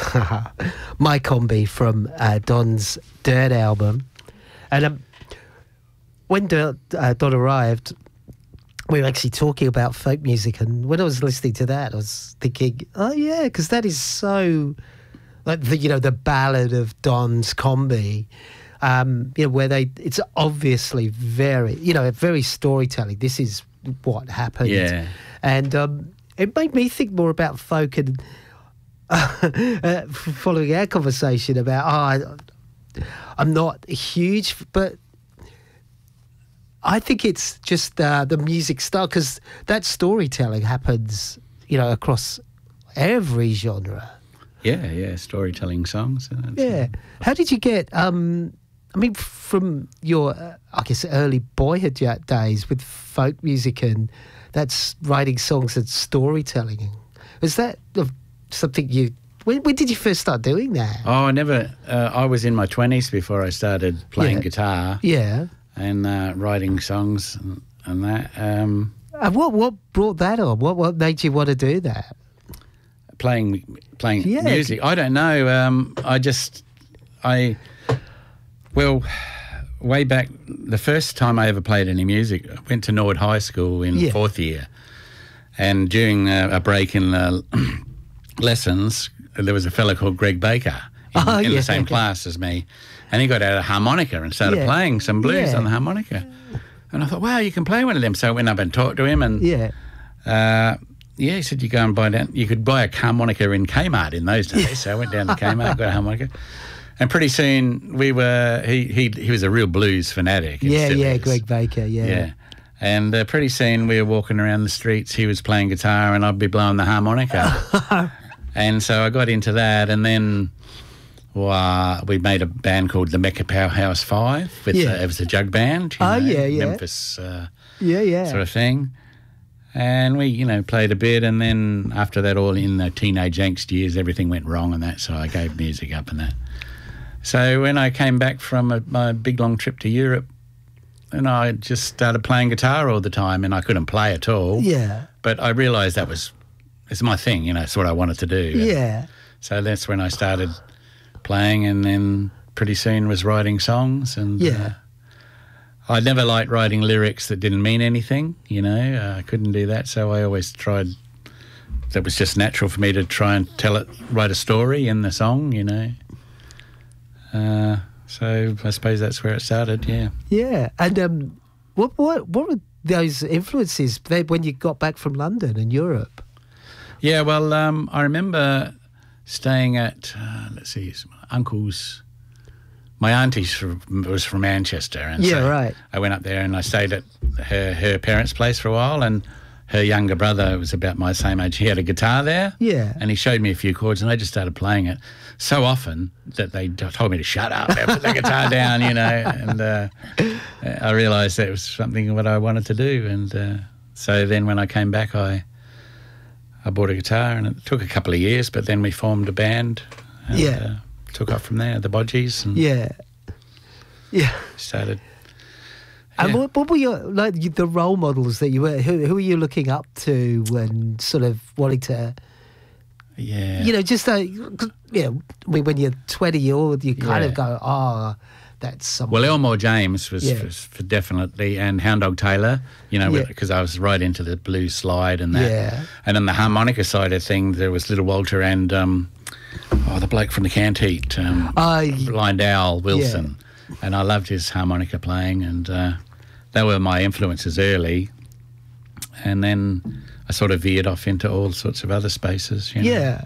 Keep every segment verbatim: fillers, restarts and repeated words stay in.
My Combi from uh, Don's Dirt album. And um, when Dirt, uh, Don arrived, we were actually talking about folk music, and when I was listening to that, I was thinking, oh yeah, because that is so, like the you know the ballad of Don's Combi, um, you know where they it's obviously very you know very storytelling. This is what happened, yeah, and um, it made me think more about folk and uh, following our conversation about oh, I, I'm not huge, but. I think it's just uh, the music style, because that storytelling happens, you know, across every genre. Yeah, yeah, storytelling songs. Yeah. How did you get, um, I mean, from your, uh, I guess, early boyhood days with folk music and that's writing songs and storytelling, was that something you, when, when did you first start doing that? Oh, I never, uh, I was in my twenties before I started playing yeah. guitar. Yeah. And uh, writing songs and, and that. Um, and what what brought that on? What what made you want to do that? Playing playing yeah. music. I don't know. Um, I just I well, way back the first time I ever played any music, I went to Norwood High School in yeah. fourth year, and during a, a break in the lessons, there was a fella called Greg Baker in, oh, in yeah. the same class as me. And he got out a harmonica and started yeah. playing some blues yeah. on the harmonica. And I thought, wow, you can play one of them. So I went up and talked to him, and yeah, uh, yeah, he said you go and buy down. You could buy a harmonica in Kmart in those days. So I went down to Kmart, got a harmonica, and pretty soon we were. He he he was a real blues fanatic. Yeah, yeah, is. Greg Baker, yeah, yeah. And uh, pretty soon we were walking around the streets. He was playing guitar, and I'd be blowing the harmonica. And so I got into that, and then. Well, uh, we made a band called the Mecca Powerhouse Five. With yeah. uh, it was a jug band. You oh, know, yeah, yeah. Memphis uh, yeah, yeah. sort of thing. And we, you know, played a bit. And then after that, all in the teenage angst years, everything went wrong and that. So I gave music up and that. So when I came back from a, my big, long trip to Europe, and I just started playing guitar all the time, and I couldn't play at all. Yeah. But I realised that was, it's my thing, you know, it's what I wanted to do. Yeah. So that's when I started playing, and then pretty soon was writing songs. And yeah, uh, I never liked writing lyrics that didn't mean anything, you know. Uh, I couldn't do that, so I always tried. That was just natural for me to try and tell it, write a story in the song, you know. Uh, so I suppose that's where it started. Yeah. Yeah, and um, what what what were those influences when you got back from London and Europe? Yeah, well, um, I remember. Staying at, uh, let's see, my uncle's, my auntie's from, was from Manchester. And yeah, so right. I went up there and I stayed at her, her parents' place for a while, and her younger brother was about my same age. He had a guitar there. Yeah. And he showed me a few chords, and I just started playing it so often that they told me to shut up and put the guitar down, you know, and uh, I realised that it was something that I wanted to do. And uh, so then when I came back, I... I bought a guitar, and it took a couple of years, but then we formed a band and yeah. uh, took off from there, the Bodgies. And yeah. Yeah. Started. Yeah. And what, what were your, like, the role models that you were, who, who were you looking up to and sort of wanting to, yeah. you know, just, uh, you know, when you're twenty year old, you kind yeah. of go, oh, that's something. Well, Elmore James was, yeah. was for definitely, and Hound Dog Taylor, you know, because yeah. I was right into the blues slide and that. Yeah. And on the harmonica side of things, there was Little Walter and, um, oh, the bloke from the Canteet, um, uh, Blind Owl Wilson. Yeah. And I loved his harmonica playing, and uh, they were my influences early. And then I sort of veered off into all sorts of other spaces, you know. Yeah.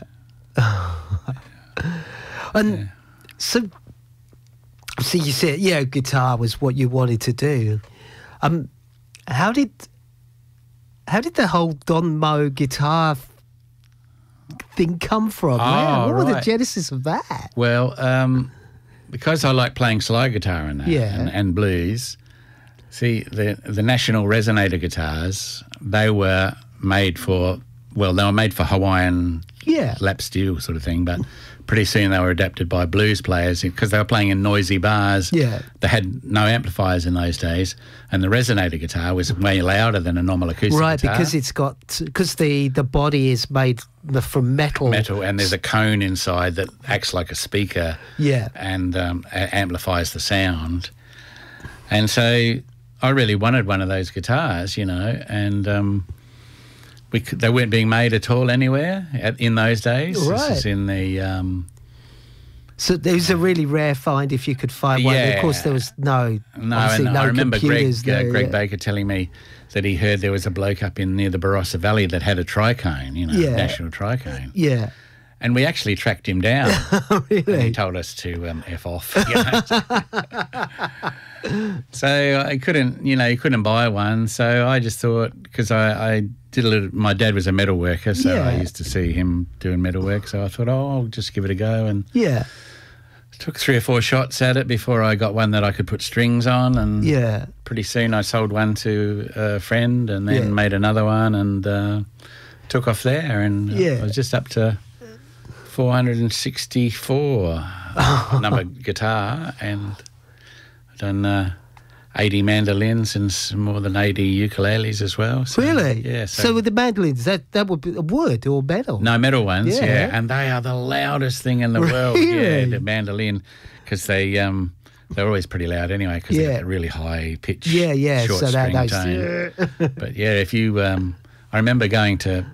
and yeah. so... So you said, yeah, guitar was what you wanted to do. Um, how did how did the whole Don Moe guitar thing come from? Oh, Wow, what right. was the genesis of that? Well, um, because I like playing slide guitar and that, yeah. and, and blues. See, the the National Resonator guitars, they were made for well, they were made for Hawaiian Yeah. lap steel sort of thing, but pretty soon they were adapted by blues players because they were playing in noisy bars. Yeah. They had no amplifiers in those days, and the resonator guitar was way louder than a normal acoustic Right, guitar. because it's got because the the body is made the- from metal. metal, and there's a cone inside that acts like a speaker. Yeah. And um, a- amplifies the sound. And so I really wanted one of those guitars, you know, and um, we could, they weren't being made at all anywhere at, in those days. Right. This is in the um, So it was a really rare find if you could find one. Of course, Yeah. there was no. no, obviously and no I remember Greg computers uh, there, Greg yeah. Baker telling me that he heard there was a bloke up in near the Barossa Valley that had a tricone, you know, Yeah. national tricone. Yeah. And we actually tracked him down. And he Really? told us to um, F off. You know? So I couldn't, you know, you couldn't buy one. So I just thought, because I, I did a little, my dad was a metal worker, so I Yeah. used to see him doing metal work. So I thought, oh, I'll just give it a go. And Yeah. took three or four shots at it before I got one that I could put strings on. And Yeah. pretty soon I sold one to a friend and then Yeah. made another one and uh, took off there. And uh, Yeah. I was just up to four hundred sixty-four number guitar, and I've done uh, eighty mandolins and some more than eighty ukuleles as well. So, Really? Yeah. So, with the mandolins, that that would be wood or metal. no metal ones, Yeah. yeah. and they are the loudest thing in the world. Yeah, Really? the mandolin, because they um they're always pretty loud anyway because Yeah. they get really high pitch. Yeah, yeah. Short So that string those. tone. But yeah, if you, um, I remember going to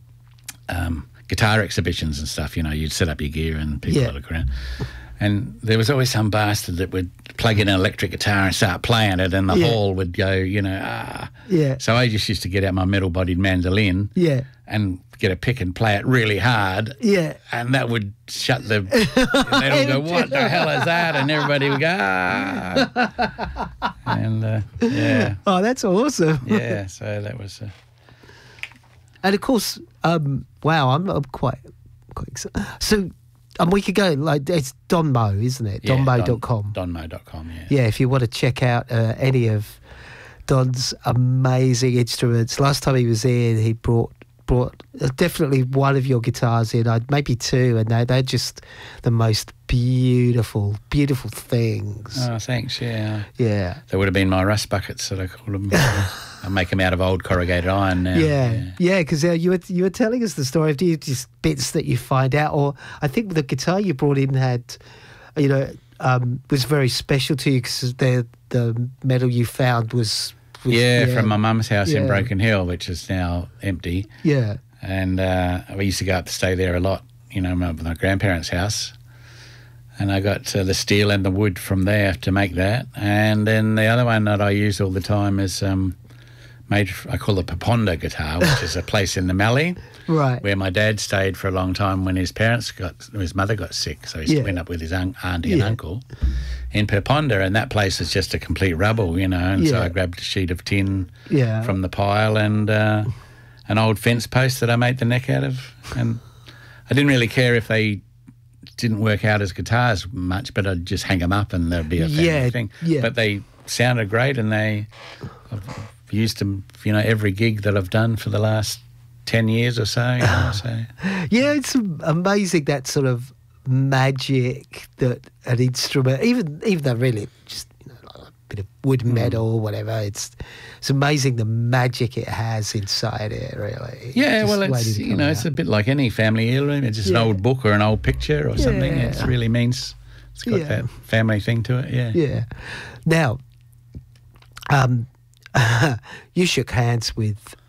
um, guitar exhibitions and stuff. You know, you'd set up your gear and people Yeah. would look around. And there was always some bastard that would plug in an electric guitar and start playing it, and the Yeah. hall would go, you know, ah. Yeah. So I just used to get out my metal-bodied mandolin Yeah. and get a pick and play it really hard. Yeah. And that would shut the. And they'd all go, "What the hell is that?" And everybody would go, "Ah!" And uh, yeah, Oh, that's awesome. yeah. So that was. Uh, And of course, um, wow, I'm, I'm quite, quite excited. So, and we could go, like, it's Donmo, isn't it? yeah, Donmo dot com. Donmo dot com. Yeah. Yeah, if you want to check out uh, any of Don's amazing instruments. Last time he was here, he brought brought uh, definitely one of your guitars in, uh, maybe two, and they, they're just the most beautiful, beautiful things. Oh, thanks. Yeah. Yeah. They would have been my rust buckets that I call them. I make them out of old corrugated iron now. Yeah, yeah, because uh, you were you were telling us the story of the just bits that you find out, or I think the guitar you brought in had, you know, um, was very special to you because the the metal you found was, was Yeah, from my mum's house Yeah. in Broken Hill, which is now empty. yeah, And uh, we used to go up to stay there a lot, you know, my, my grandparents' house. And I got uh, the steel and the wood from there to make that. And then the other one that I use all the time is um, made, I call it Paponda guitar, which is a place in the Mallee right, where my dad stayed for a long time when his parents got, his mother got sick. So he Yeah. went up with his un- auntie and Yeah. uncle in Paponda, and that place is just a complete rubble, you know. And so Yeah. I grabbed a sheet of tin yeah, from the pile and uh, an old fence post that I made the neck out of. And I didn't really care if they didn't work out as guitars much, but I'd just hang them up and there'd be a family Yeah, thing. yeah. But they sounded great, and they I've used them, you know, every gig that I've done for the last ten years or so. You know, so. yeah. It's amazing that sort of magic that an instrument, even even though really just you know, like a bit of wood metal or whatever, it's it's amazing the magic it has inside it. Really, Yeah, Just well, the way it's that it you know, comes it's a out. bit like any family heirloom. It's just Yeah. an old book or an old picture or something. Yeah. It really means it's got Yeah. that family thing to it. Yeah. Yeah. Now, um, you shook hands with